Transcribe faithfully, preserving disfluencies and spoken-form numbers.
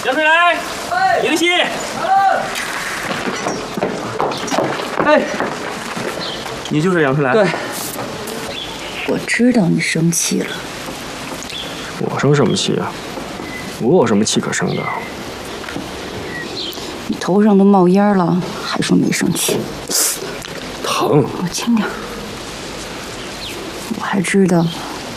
杨飞来，你的戏。 哎， 你就是杨飞来。 对。 我知道你生气了。 我生什么气啊？我有什么气可生的？ 你头上都冒烟了，还说没生气？ 疼。 我轻点。我还知道